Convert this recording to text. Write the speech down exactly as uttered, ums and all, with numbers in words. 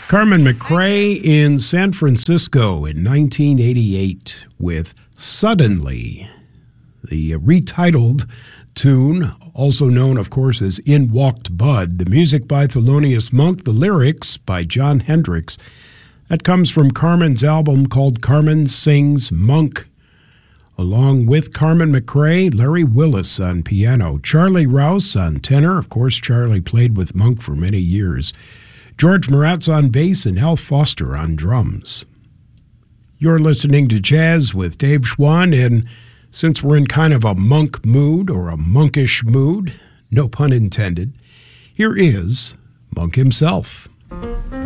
Carmen McRae in San Francisco in nineteen eighty-eight with Suddenly, the retitled tune, also known, of course, as In Walked Bud. The music by Thelonious Monk, the lyrics by Jon Hendricks. That comes from Carmen's album called Carmen Sings Monk. Along with Carmen McRae, Larry Willis on piano, Charlie Rouse on tenor. Of course, Charlie played with Monk for many years. George Moratz on bass and Al Foster on drums. You're listening to Jazz with Dave Schwann, and since we're in kind of a monk mood or a monkish mood, no pun intended, here is Monk himself.